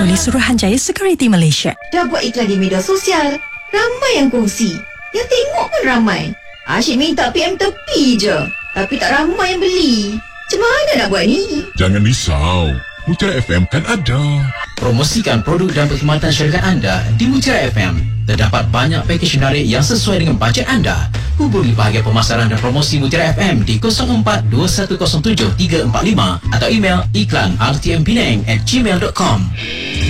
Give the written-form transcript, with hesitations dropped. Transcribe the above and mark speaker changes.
Speaker 1: oleh Suruhanjaya Security Malaysia.
Speaker 2: Dah buat iklan di media sosial, ramai yang kongsi. Yang tengok pun ramai. Asyik minta PM tepi je, tapi tak ramai yang beli. Macam mana nak buat ni?
Speaker 3: Jangan risau, Mutiara FM kan ada.
Speaker 4: Promosikan produk dan perkhidmatan syarikat anda di Mutiara FM. Terdapat banyak pakej menarik yang sesuai dengan bajet anda. Hubungi bahagian pemasaran dan promosi Mutiara FM di 042107 345 atau email iklan rtmpenang@gmail.com.